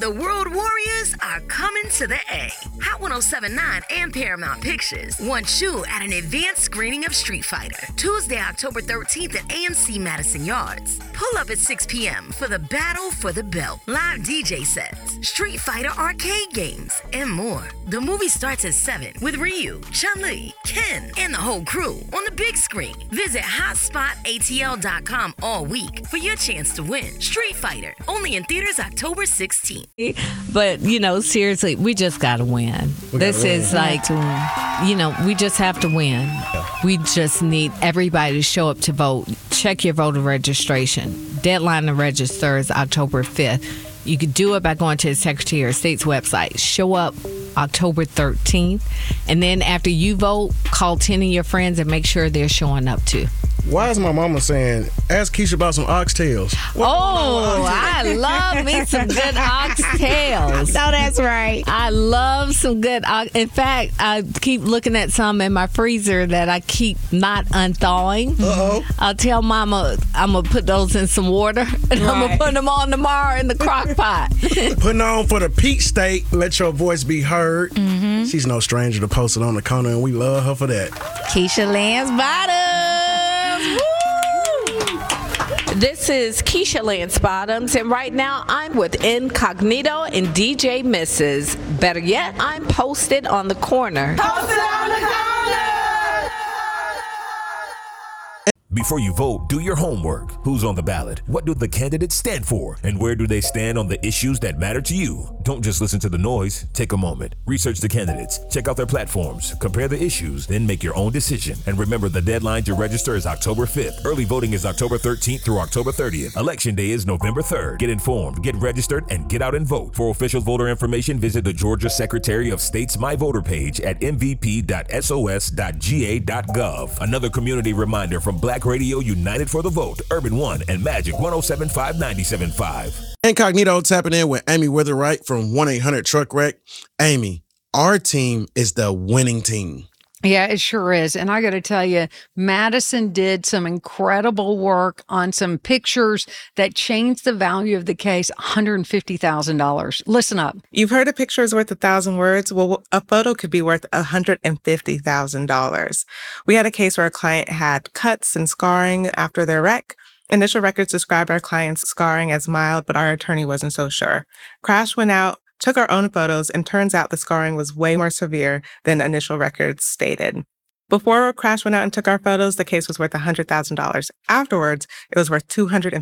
The World Warriors are coming to the A. Hot 107.9 and Paramount Pictures want you at an advanced screening of Street Fighter, Tuesday, October 13th at AMC Madison Yards. Pull up at 6 p.m. for the Battle for the Belt, live DJ sets, Street Fighter arcade games, and more. The movie starts at 7 with Ryu, Chun-Li, Ken, and the whole crew on the big screen. Visit hotspotatl.com all week for your chance to win. Street Fighter, only in theaters October 16th. But, seriously, we just got to win. This is like, we just have to win. We just need everybody to show up to vote. Check your voter registration. Deadline to register is October 5th. You could do it by going to the Secretary of State's website. Show up October 13th. And then after you vote, call 10 of your friends and make sure they're showing up too. Why is my mama saying, ask Keisha about some oxtails? I love me some good oxtails. No, that's right. I love some good in fact, I keep looking at some in my freezer that I keep not unthawing. I'll tell Mama I'm going to put those in some water and I'm going to put them on tomorrow in the crock pot. Putting on for the peach state, let your voice be heard. Mm-hmm. She's no stranger to post it on the corner, and we love her for that. Keisha Lance Bottoms. This is Keisha Lance Bottoms, and right now I'm with Incognito and DJ Mrs. Better yet, I'm posted on the corner. Posted on the corner! Before you vote, do your homework. Who's on the ballot? What do the candidates stand for? And where do they stand on the issues that matter to you? Don't just listen to the noise. Take a moment. Research the candidates. Check out their platforms. Compare the issues. Then make your own decision. And remember, the deadline to register is October 5th. Early voting is October 13th through October 30th. Election day is November 3rd. Get informed, get registered, and get out and vote. For official voter information, visit the Georgia Secretary of State's My Voter page at mvp.sos.ga.gov. Another community reminder from Black Radio United for the Vote, Urban One, and Magic 107.5 97.5. Incognito tapping in with Amy Witherwright from 1-800-TRUCK-WRECK. Amy, our team is the winning team. Yeah, it sure is. And I got to tell you, Madison did some incredible work on some pictures that changed the value of the case, $150,000. Listen up. You've heard a picture is worth 1,000 words. Well, a photo could be worth $150,000. We had a case where a client had cuts and scarring after their wreck. Initial records described our client's scarring as mild, but our attorney wasn't so sure. Crash went out, took our own photos, and turns out the scarring was way more severe than initial records stated. Before Crash went out and took our photos, the case was worth $100,000. Afterwards, it was worth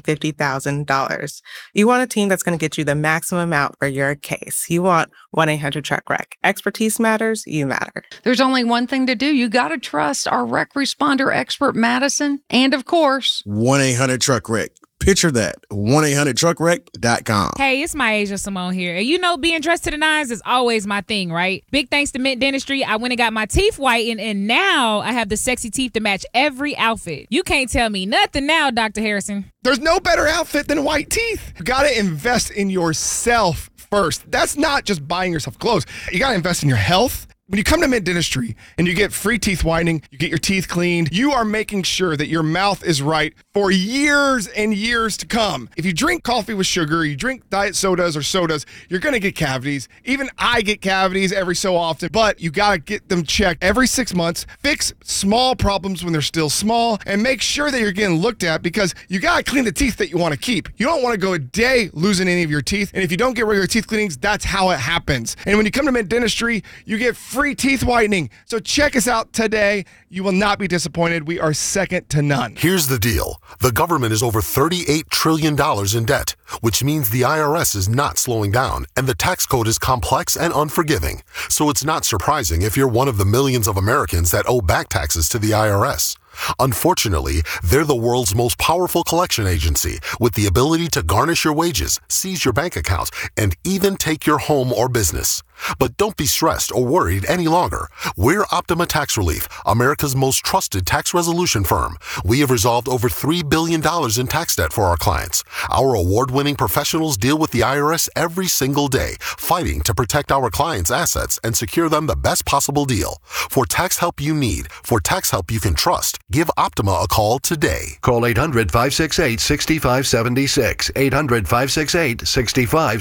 $250,000. You want a team that's going to get you the maximum amount for your case. You want 1-800-TRUCK-WRECK. Expertise matters. You matter. There's only one thing to do. You got to trust our wreck responder expert, Madison, and of course, 1-800-TRUCK-WRECK. Picture that, 1-800-TRUCKWRECK.com. Hey, it's Myasia Simone here. And being dressed to the nines is always my thing, right? Big thanks to Mint Dentistry, I went and got my teeth whitened, and now I have the sexy teeth to match every outfit. You can't tell me nothing now, Dr. Harrison. There's no better outfit than white teeth. You gotta invest in yourself first. That's not just buying yourself clothes. You gotta invest in your health. When you come to Mint Dentistry and you get free teeth whitening, you get your teeth cleaned, you are making sure that your mouth is right for years and years to come. If you drink coffee with sugar, you drink diet sodas or sodas, you're gonna get cavities. Even I get cavities every so often, but you gotta get them checked every 6 months, fix small problems when they're still small, and make sure that you're getting looked at because you gotta clean the teeth that you wanna keep. You don't wanna go a day losing any of your teeth, and if you don't get regular teeth cleanings, that's how it happens. And when you come to Mint Dentistry, you get free teeth whitening. So check us out today. You will not be disappointed. We are second to none. Here's the deal. The government is over $38 trillion in debt, which means the IRS is not slowing down, and the tax code is complex and unforgiving. So it's not surprising if you're one of the millions of Americans that owe back taxes to the IRS. Unfortunately, they're the world's most powerful collection agency with the ability to garnish your wages, seize your bank accounts, and even take your home or business. But don't be stressed or worried any longer. We're Optima Tax Relief, America's most trusted tax resolution firm. We have resolved over $3 billion in tax debt for our clients. Our award-winning professionals deal with the IRS every single day, fighting to protect our clients' assets and secure them the best possible deal. For tax help you need, for tax help you can trust, give Optima a call today. Call 800-568-6576. 800-568-6576.